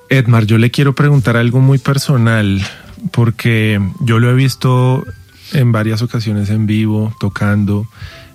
Edmar, yo le quiero preguntar algo muy personal, porque yo lo he visto en varias ocasiones en vivo, tocando,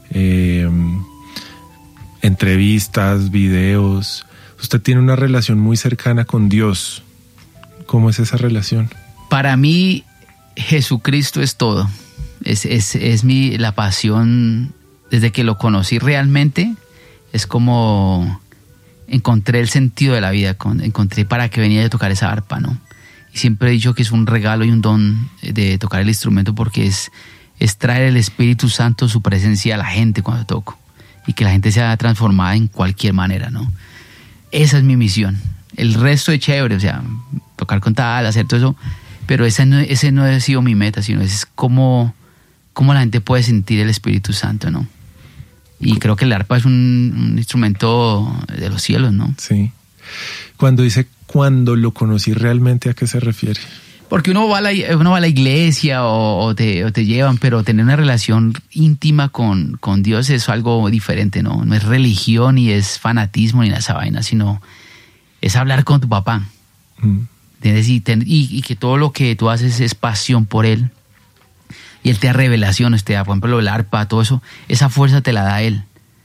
entrevistas, videos. Usted tiene una relación muy cercana con Dios. ¿Cómo es esa relación? Para mí, Jesucristo es todo. Es la pasión. Desde que lo conocí realmente, es como encontré el sentido de la vida, encontré para qué venía de tocar esa arpa, ¿no? Y siempre he dicho que es un regalo y un don de tocar el instrumento, porque es traer el Espíritu Santo, su presencia a la gente cuando toco, y que la gente sea transformada en cualquier manera, ¿no? Esa es mi misión. El resto es chévere, o sea, tocar con tal, hacer todo eso, pero ese no ha sido mi meta, sino es cómo la gente puede sentir el Espíritu Santo, ¿no? Y creo que el arpa es un instrumento de los cielos, ¿no? Sí. Cuando dice cuando lo conocí realmente, ¿a qué se refiere? Porque uno va a la iglesia o te llevan, pero tener una relación íntima con Dios es algo diferente, ¿no? No es religión, ni es fanatismo, ni esa vaina, sino es hablar con tu papá. ¿Entiendes? Y que todo lo que tú haces es pasión por Él. Y Él te da revelaciones, te da, por ejemplo, el arpa, todo eso, esa fuerza te la da Él.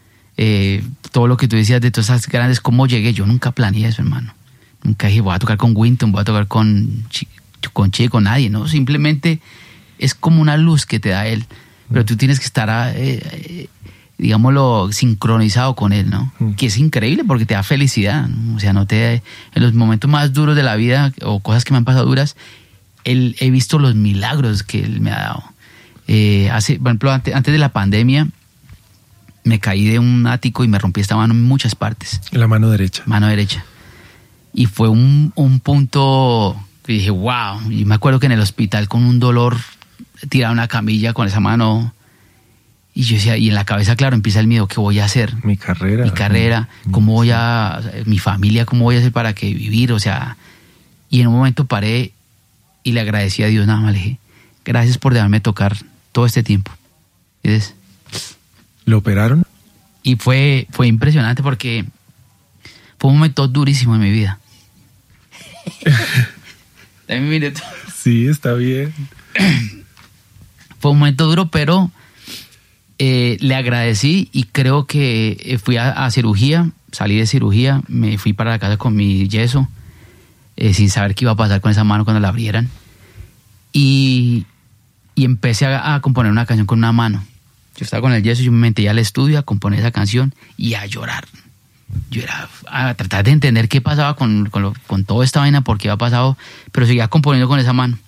Todo lo que tú decías de todas esas grandes, ¿cómo llegué? Yo nunca planeé eso, hermano. Nunca dije, voy a tocar con Winton, voy a tocar con Che, con nadie, ¿no? Simplemente es como una luz que te da Él. Pero tú tienes que estar, digámoslo, sincronizado con Él, ¿no? Que es increíble porque te da felicidad, ¿no? O sea, en los momentos más duros de la vida o cosas que me han pasado duras, he visto los milagros que Él me ha dado. Por ejemplo, antes de la pandemia, me caí de un ático y me rompí esta mano en muchas partes. La mano derecha. Mano derecha. Y fue un punto que dije, wow. Y me acuerdo que en el hospital con un dolor, tiraba una camilla con esa mano. Y yo decía, y en la cabeza, claro, empieza el miedo. ¿Qué voy a hacer? Mi carrera. ¿Cómo mi familia, cómo voy a hacer para que vivir? O sea, y en un momento paré y le agradecí a Dios, nada más le dije, gracias por dejarme tocar todo este tiempo. ¿Ves? ¿Lo operaron? Y fue impresionante porque fue un momento durísimo en mi vida. Dame un minuto. Sí, está bien. Fue un momento duro, pero le agradecí y creo que fui a cirugía, salí de cirugía, me fui para la casa con mi yeso, sin saber qué iba a pasar con esa mano cuando la abrieran. Y empecé a componer una canción con una mano. Yo estaba con el yeso, yo me metí al estudio a componer esa canción y a llorar. Yo era a tratar de entender qué pasaba con toda esta vaina, por qué había pasado, pero seguía componiendo con esa mano.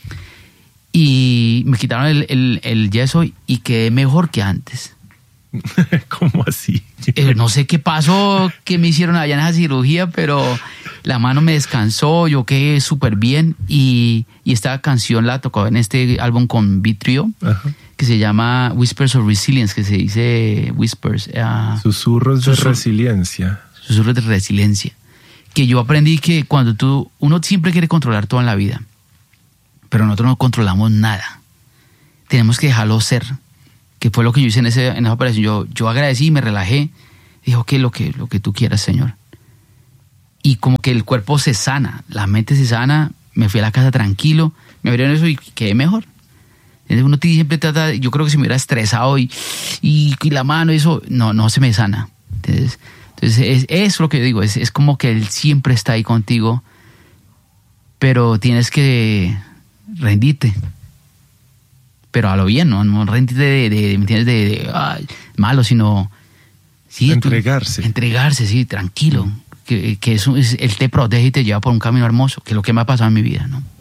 Y me quitaron el yeso y quedé mejor que antes. ¿Cómo así? No sé qué pasó, qué me hicieron allá en esa cirugía, pero la mano me descansó, yo quedé súper bien. Y esta canción la tocó en este álbum con Vitrio, que se llama Whispers of Resilience, que se dice Whispers. Susurros de resiliencia. Susurros de resiliencia. Que yo aprendí que cuando uno siempre quiere controlar todo en la vida, pero nosotros no controlamos nada. Tenemos que dejarlo ser. Que fue lo que yo hice en esa operación. Yo agradecí, me relajé. Dije, ok, lo que tú quieras, Señor. Y como que el cuerpo se sana, la mente se sana. Me fui a la casa tranquilo, me abrieron eso y quedé mejor. Uno siempre trata, yo creo que si me hubiera estresado y la mano, eso, no se me sana. Entonces es lo que yo digo, es como que Él siempre está ahí contigo, pero tienes que rendirte. Pero a lo bien, no rendirte ¿me entiendes? De malo, sino... Sí, entregarse, sí, tranquilo. Que eso Él te protege y te lleva por un camino hermoso, que es lo que me ha pasado en mi vida, ¿no?